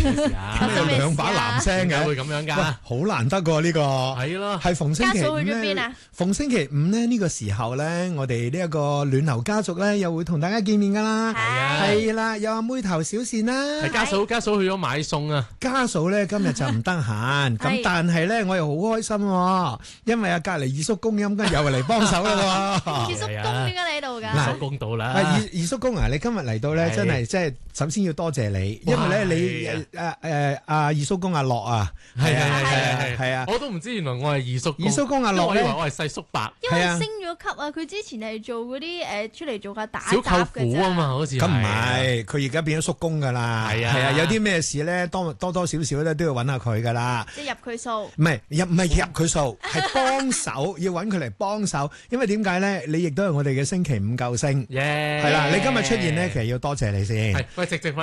事啊？ 點解有兩把男聲嘅？ 會咁樣㗎？ 喂，好難得喎呢個。 係咯， 係逢星期五家嫂去咗邊咧啊？ 逢星期五咧呢個時候咧，我哋呢一個暖流家族咧又會同大家見面㗎啦。 係啊係啦，有阿妹頭小倩啦。 係家嫂去咗買餸啊！ 家嫂咧今日就唔得閒，咁係但係咧我又好開心喎，因為隔離二叔公音跟又嚟幫手啦喎。 二叔公點解你喺度㗎？ 嗱收工到啦。 二叔公啊，你今日嚟到咧， 係真係即係首先要多謝你，因為咧你阿二叔公阿樂啊，係啊， 我都唔知原來我係二叔公。 二叔公阿樂咧因為我以為我係細叔伯。 因為係啊升咗級啊！佢之前係做嗰啲出嚟做下打小舅雜嘅父啊嘛，好似咁唔係，佢而家變咗叔公噶啦， 係啊有啲咩事咧，多少少咧都要揾下佢噶啦。 即係入佢數。 唔係入佢數，係幫手，要揾佢嚟幫手。因為點解咧？你亦都係我哋嘅星期五救星， 耶！ 係啦。你今日出現咧，其實要多謝你先。 係喂，直